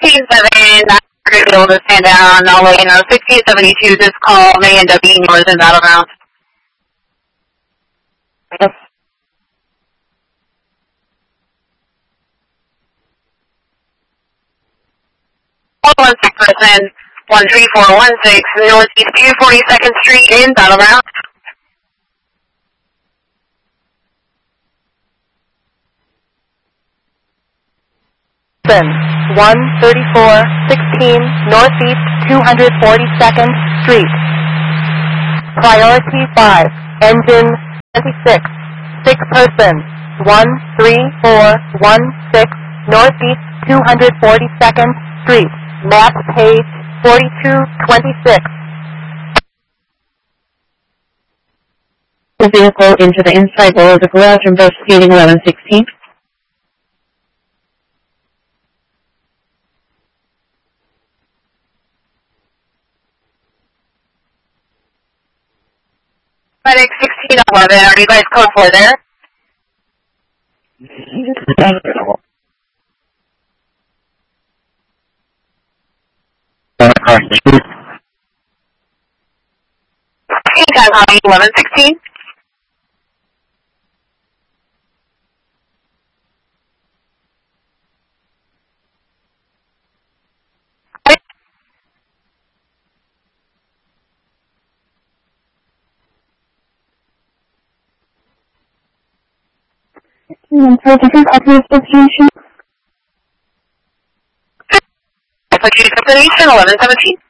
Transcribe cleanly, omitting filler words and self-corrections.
16-7, not going to be able to stand down. I'll let you know. 1672, this call may end up being yours in Battleground. Yes. 16%, 13416, Northeast 242nd Street in Battleground. 13416 Northeast 242nd Street. Priority 5, engine 26, 6 persons, 13416 Northeast 242nd Street. Map page 4226. The vehicle into the inside wall of the garage, investigating 1116. Medic 1611, are you guys code 4 there? Across the street. 1116. For different address destination. I put you to destination 1117.